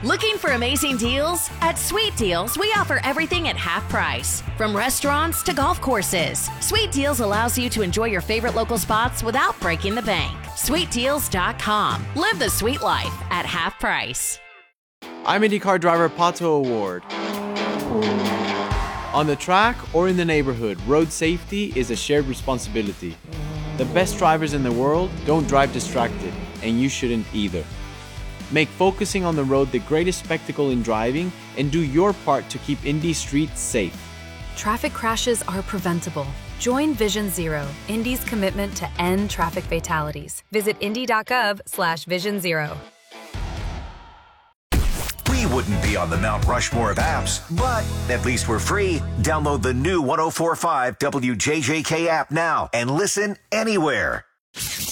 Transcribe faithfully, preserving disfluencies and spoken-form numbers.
Looking for amazing deals? At Sweet Deals, we offer everything at half price. From restaurants to golf courses, Sweet Deals allows you to enjoy your favorite local spots without breaking the bank. sweet deals dot com. Live the sweet life at half price. I'm IndyCar driver Pato O'Ward. On the track or in the neighborhood, road safety is a shared responsibility. The best drivers in the world don't drive distracted, and you shouldn't either. Make focusing on the road the greatest spectacle in driving, and do your part to keep Indy streets safe. Traffic crashes are preventable. Join Vision Zero, Indy's commitment to end traffic fatalities. Visit indy.gov slash vision zero. We wouldn't be on the Mount Rushmore of apps, but at least we're free. Download the new one oh four point five W J J K app now and listen anywhere.